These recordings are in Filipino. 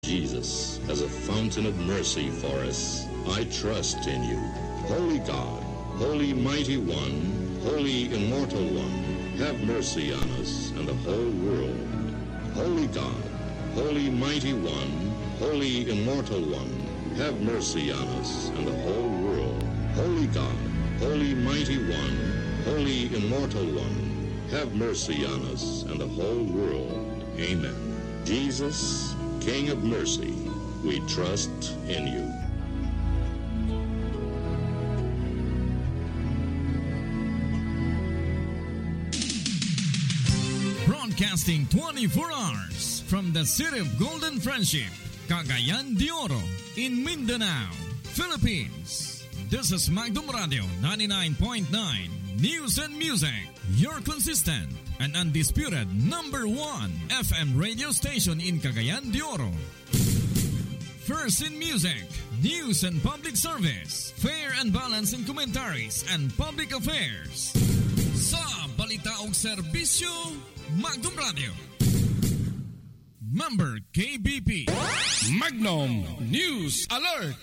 Jesus as a fountain of mercy for us. I trust in you. Holy God, Holy Mighty One, Holy Immortal One, have mercy on us and the whole world. Holy God, Holy Mighty One, Holy Immortal One, have mercy on us and the whole world. Holy God, Holy Mighty One, Holy Immortal One, have mercy on us and the whole world. Amen. Jesus, King of mercy, we trust in you. Broadcasting 24 hours from the city of Golden Friendship, Cagayan de Oro, in Mindanao, Philippines. This is Magdum Radio 99.9 News and Music, your consistent and undisputed number one FM radio station in Cagayan de Oro. First in music, news and public service, fair and balanced in commentaries and public affairs. Sa balita og serbisyo, Magdum Radio. Member KBP. Magnum News Alert.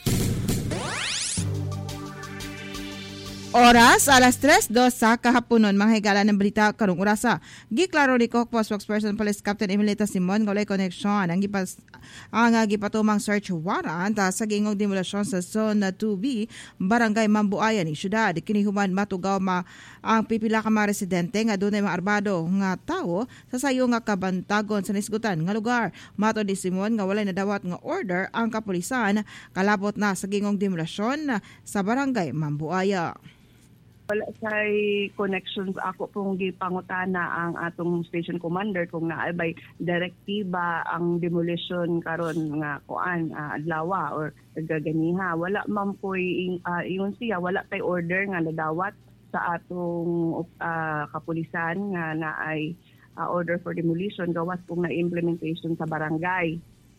Oras, alas 3:02 sa kahaponon, mga higala ng balita karong orasa. Giklaro ni Kokpo spokesperson Police Captain Emilita Simon nga walay connection ang gipatumang search warrant sa gingog demolasyon sa Zone 2B, Barangay Mambuayan, syudad. Kini human matugaw ang pipila ka mga residente nga dunay mga arbado nga tawo sa sayo nga kabantagon sa nisgutan nga lugar. Mato ni Simon nga walay nadawat nga order ang kapulisan kalabot na sa gingog demolasyon sa Barangay Mambuaya. Wala say connections ako pong gipangutana ang atong station commander kung naay direktiba ang demolition karon nga kuan adlaw or gaganiha. Wala man poy ingon siya, wala tay order nga nadawat sa atong kapulisan nga naay order for demolition gawas kung na implementation sa barangay.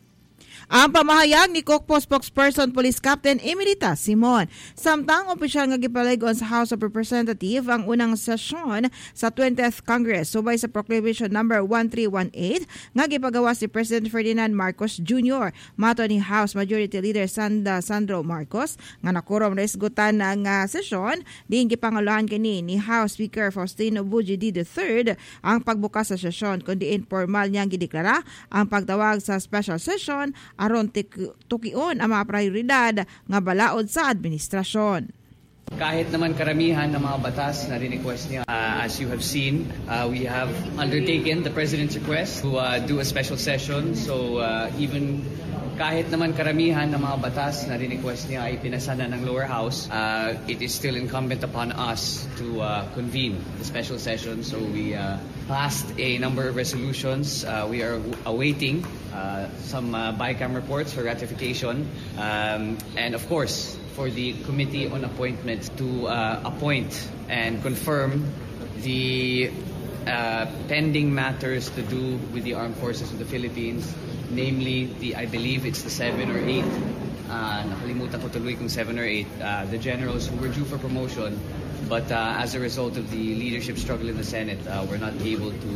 Ang pamahayag ni Kokpo spokesperson Police Captain Emerita Simon. Samtang opisyal nga gipalagon sa House of Representatives ang unang sesyon sa 20th Congress subay sa Proclamation number 1318 nga gipagawa si President Ferdinand Marcos Jr. Mato ni House Majority Leader Sandro Marcos nga nakurom resgutan ang sesyon, diin gipanguluhan kini ni House Speaker Faustino Bujidi III ang pagbukas sa sesyon kundi informal niyang gideklara ang pagtawag sa special session aron tukion ang mga prioridad nga balaod sa administrasyon. Kahit naman karamihan ng mga batas na rin-request niya, as you have seen, we have undertaken the President's request to do a special session. So even kahit naman karamihan ng mga batas na rin-request niya ay pinasana ng lower house, it is still incumbent upon us to convene the special session. So we passed a number of resolutions. We are awaiting some BICAM reports for ratification. And of course, for the Committee on Appointments to appoint and confirm the pending matters to do with the Armed Forces of the Philippines, namely I believe it's the 7 or 8, nakalimutan ko tuloy kung 7 or 8, the generals who were due for promotion, but as a result of the leadership struggle in the Senate, were not able to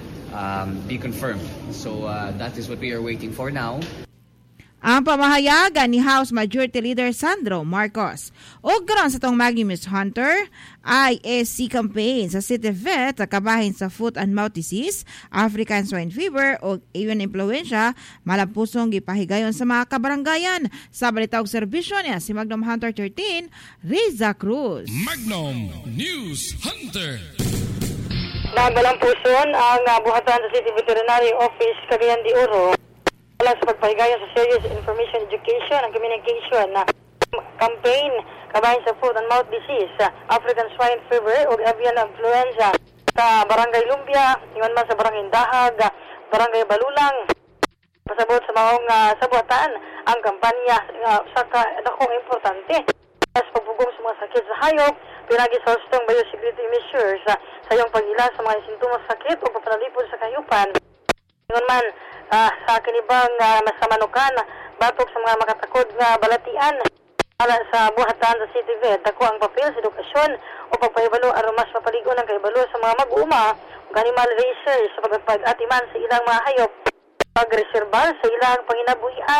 be confirmed. So that is what we are waiting for now. Ang pamahayagan ni House Majority Leader Sandro Marcos. O karon sa tong Magnum Hunter, ISC campaign sa City Vet kabahin sa foot and mouth disease, African swine fever o avian influenza, malampusong gipahigayon sa mga kabarangayan. Sa balita og serbisyo niya si Magnum Hunter 13, Riza Cruz. Magnum News Hunter. Nagbalampuson ang buhatan sa City Veterinary Office Cagayan de Oro sa pagpahigayon sa Serious Information Education and Communication na campaign kabahin sa foot and mouth disease, African swine fever o avian influenza sa Barangay Lumbia, ingon man sa Barangay Dahag, Barangay Balulang. Pasabot sa maong sabuatan ang kampanya sa dakong importante sa pagbugong sa mga sakit sa hayop, pinagi sa hustong biosecurity measures sa iyong pag-ila sa mga sintomas sakit o papanalipod sa kayupan. Ingon man sa kinibang masamanukan batok sa mga makatakod nga balatian ala sa buhatan sa City Vet, dako ang papel sa edukasyon o pagpahibalo aron mas mapaligon ang kahibalo sa mga mag-uuma ug animal raisers sa pagpag-atiman sa ilang mga hayop, pagreserbar sa ilang panginabuhian